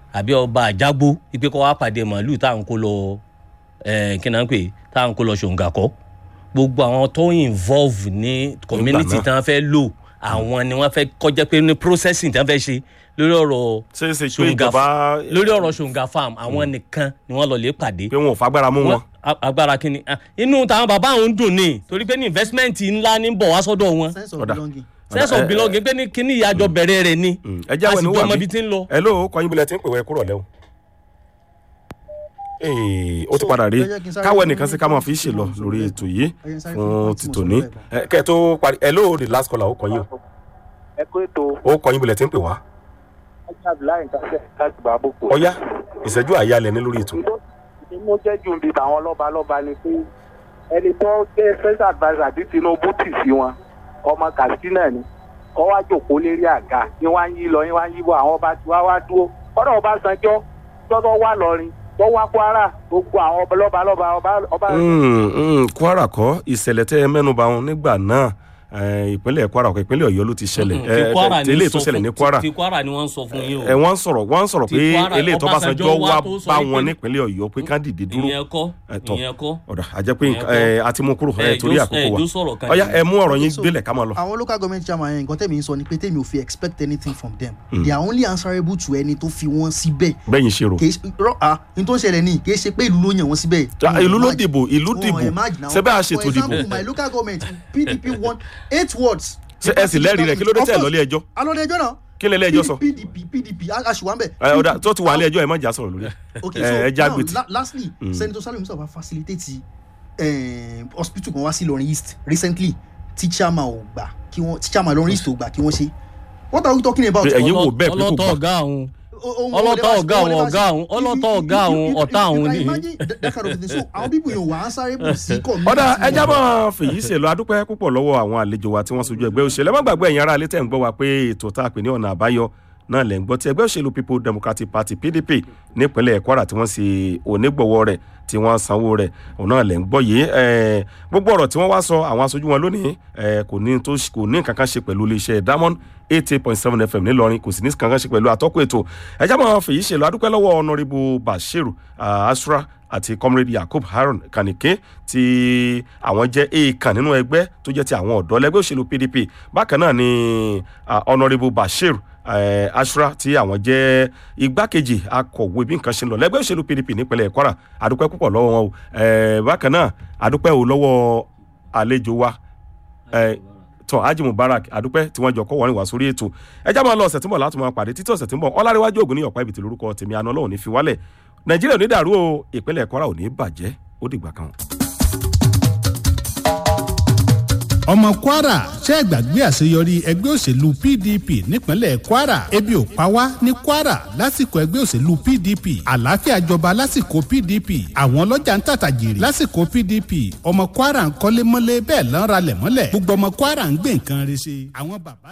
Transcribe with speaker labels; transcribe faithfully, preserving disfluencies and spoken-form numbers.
Speaker 1: àbí ọba àjágbó ipe kọ́ wá pàdé màálù tá à ń kó lọ kí náà ń pè tá à ń kó lọ ṣòǹgàkọ́ gbogbo àwọn tó involve ní community tí wọ́n fẹ́ lò àwọn ni wọ́n fẹ́ kọjá pé ní processing tí wọ́n fẹ́ ṣe lórí ọ̀rọ̀ ṣòǹgà lórí ọ̀rọ̀ ṣòǹgà farm àwọn nìkan ni wọ́n lọ lè pàdé.
Speaker 2: pé wọn ò fagbára mú wọn.
Speaker 1: agbára kí ni inú táwọn bàbá àwọn ń dùn ní torí pé ní investment ńlá ní bọ̀ wá sọ́dọ̀ wọn.
Speaker 3: sense of belonging.
Speaker 1: sense of belonging pé ní kíní ìyájọ́ bẹ̀rẹ̀ rẹ̀ ni
Speaker 2: ẹ jáwé ní wà mí ẹ ló kọ́ yín bulẹ̀ tí ń pè wẹ́ kúrọ̀ lẹ́wọ̀. ó ti padà rí káwọ́ ẹnìkan sí ká máa fi ṣe lọ lórí ètò yìí fún títò ní kẹ́ ẹ tó parí ẹ ló the last caller ó kọ́ yín o.
Speaker 4: ẹ kó ètò.
Speaker 2: ó kọ́ yín bulẹ̀ tí ń pè wá. ọ̀yá ìṣẹ́jú àyálẹ̀ ní lórí ètò.
Speaker 4: mo jẹ́ ju ibi àwọn lọ́balọ́ba ni pé ẹni tó jẹ́ first adviser tí Tinubu tì sí wọn ọmọ Katsina ni kọ́ wá jòkó lérí àga ní wá ń yí lọ ní wá ń yí bọ̀ àwọn ọba tí wá wá dúró ọ̀dọ̀ Ọbásanjọ́ tọ́tọ́ wà lọ́rin tó wá Kwara gbogbo àwọn lọ́balọ́ba ọba.
Speaker 2: Kwara kọ́ ìṣẹ̀lẹ̀ tẹ́ ẹ mẹ́nuba wọn nígbà náà ìpínlẹ̀ Kwara ọ̀kọ̀ ìpínlẹ̀ Ọ̀yọ́ ló ti ṣẹlẹ̀ eléyìí tó ṣẹlẹ̀ ní Kwara
Speaker 1: ti Kwara ni wọ́n sọ fún yín o.
Speaker 2: ẹ wọ́n sọ̀rọ̀ wọ́n sọ̀rọ̀ pé eléyìí tó Ọbásanjọ́ wá bá wọn nípínlẹ̀ Ọ̀yọ́ pé ká dìde dúró.
Speaker 1: ìyẹn kọ́ ìyẹn kọ́.
Speaker 2: ọ̀dà àjẹ́ pé àti mú kúrò torí àkókò wa ọ̀yá ẹ mú ọ̀rọ̀ yín gbélẹ̀ ká máa lọ.
Speaker 3: àwọn local government chairman yẹn nǹkan tẹ̀mí ń sọ ni pé tẹ̀mí ò fi expect anything from them. they are only answerable to ẹni tó fi wọ́n síbẹ̀.
Speaker 2: bẹ́yìn ṣe rò.
Speaker 3: n tó ń ṣẹlẹ̀ ní kì í ṣe pé ìlú ló yàn wọ́n síbẹ̀.
Speaker 2: ìlú ló dìbò ìlú dìbò ṣebí a ṣètò dìbò.
Speaker 3: for example my local government P D P won eight wards.
Speaker 2: ṣe ẹ sì lẹ́rìí rẹ̀ kí ló dé tẹ̀ lọ́lé ẹjọ́.
Speaker 3: alọ́lé ẹjọ́ náà.
Speaker 2: kí lè lé ẹjọ́ sọ.
Speaker 3: P D P P D P aṣùwọ̀n bẹ̀.
Speaker 2: ẹ ọ̀dà tó ti wà lé ẹjọ́ ẹ má jà sọ̀rọ̀ lórí ẹ.
Speaker 3: okay so now lastly mm. Senator Salim Mustapha facilitate uh, hospital kan wá sí Ìlọrin East recently tí chairman ò gbà kí wọ́n tí chairman Ìlọrin East ò gbà kí wọ́n ṣe. what are we talking about.
Speaker 2: ẹ̀yin wò bẹ́ẹ̀ pé kò gbà.
Speaker 1: ọlọ́tọ̀ ọ̀gá àwọn ọlọ́tọ̀ ọ̀gá àwọn ọ̀gá àwọn ọlọ́tọ̀ ọ̀gá àwọn ọ̀tá àwọn ni.
Speaker 3: so àwọn bíbù yẹn wà á sáré bù sí kọ́ mi.
Speaker 2: ọ̀dà ẹja máa fèyí ṣe lọ adúpẹ́ púpọ̀ lọ́wọ́ àwọn àlejò wa tí wọ́n sojú ẹgbẹ́ òṣèlú ẹ má gbàgbé ẹ̀yin ará ilé tẹ̀ ń gbọ́ wa pé ètò tá a pè ní ọ̀nà àbáyọ náà lẹ́ ń gbọ́ tí ẹgbẹ́ òṣèlú People Democratic Party P D P nípínlẹ̀ Kwara tí wọ́n ṣe onígbọ̀wọ́ rẹ̀ tí wọ́n sanwó rẹ̀ òun náà lẹ́ ń gbọ́ yìí gbogbo ọ̀rọ̀ tí wọ́n wá sọ àwọn aṣojú wọn lónìí kò ní tó kò ní nǹkan kan ṣe pẹ̀lú iléeṣẹ́ Diamond eighty point seven F M nílọrin kò sì ní nǹkan kan ṣe pẹ̀lú àtọ́kùn ètò ẹjá máa fèyí ṣe lọ adúpẹ́ lọ́wọ́ Honourable Bashiru Asra àti Comrade Yakub Harun Kanike tí àwọn jẹ́ èèkàn nínú ẹgbẹ́ tó jẹ́ ti àwọn ọ̀dọ́ lẹ́gbẹ́ òṣèlú P D P bákan náà ni Honourable Bashiru Asra tí àwọn jẹ́ igbákejì akọ̀wé bí nǹkan ṣe ń lọ lẹ́gbẹ́ òṣèlú P D P nípínlẹ̀ Kwara adúpẹ́ púpọ̀ lọ́wọ́ wọn o bákan náà adúpẹ́ o lọ́wọ́ àlejò wa tọ́ Haji Mubarak adúpẹ́ tí wọ́n jọ kọ́ wọ́n wá sórí ètò ẹjá máa lọ ọ̀sẹ̀ tí ń bọ̀ láti máa pàdé títí ọ̀sẹ̀ tí ń bọ̀ Ọláréwájú Ògún ní ọ̀pá ibìtì lórúkọ tèmi àná Ọlọ́run ní fi wálẹ̀ Nàìjíríà ò ní dàrú o ìpínlẹ̀ Kwara ò ní bàjẹ́ ó dìgbà kan.
Speaker 5: ọmọ Kwara ṣe é gbàgbé àṣeyọrí ẹgbẹ́ òṣèlú P D P nípínlẹ̀ Kwara ebi ò pa wá ní Kwara lásìkò ẹgbẹ́ òṣèlú P D P àlàáfíà jọba lásìkò P D P àwọn ọlọ́jà ń tàtà jèrè lásìkò P D P ọmọ Kwara ń kọ́lé mọ́lé bẹ́ẹ̀ lọ́n ralẹ̀ mọ́lẹ̀ gbogbo ọmọ Kwara ń gbé nǹkan rẹ̀ ṣe àwọn bàbá.